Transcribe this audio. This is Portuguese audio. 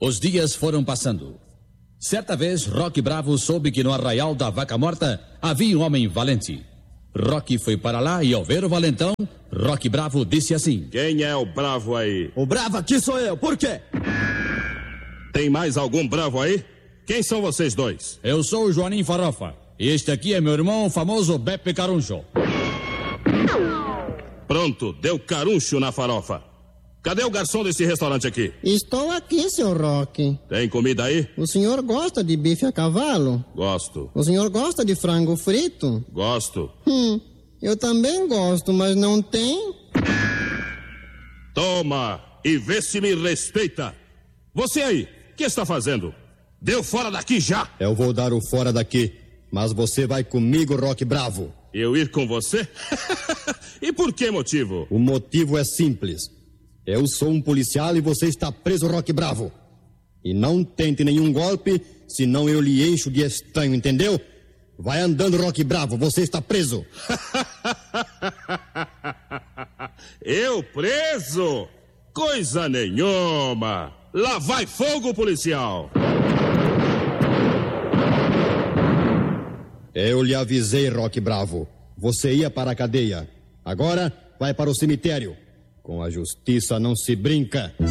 Os dias foram passando. Certa vez, Roque Bravo soube que no arraial da Vaca Morta havia um homem valente. Roque foi para lá e, ao ver o valentão, Roque Bravo disse assim: Quem é o bravo aí? O bravo aqui sou eu, por quê? Tem mais algum bravo aí? Quem são vocês dois? Eu sou o Joanim Farofa. E este aqui é meu irmão, o famoso Beppe Caruncho. Pronto, deu caruncho na farofa. Cadê o garçom desse restaurante aqui? Estou aqui, seu Roque. Tem comida aí? O senhor gosta de bife a cavalo? Gosto. O senhor gosta de frango frito? Gosto. Eu também gosto, mas não tem. Toma e vê se me respeita. Você aí, o que está fazendo? Deu fora daqui já? Eu vou dar o fora daqui, mas você vai comigo, Roque Bravo. Eu ir com você? E por que motivo? O motivo é simples. Eu sou um policial e você está preso, Roque Bravo. E não tente nenhum golpe, senão eu lhe encho de estanho, entendeu? Vai andando, Roque Bravo, você está preso. Eu preso? Coisa nenhuma. Lá vai fogo, policial. Eu lhe avisei, Roque Bravo. Você ia para a cadeia. Agora vai para o cemitério. Com a justiça não se brinca.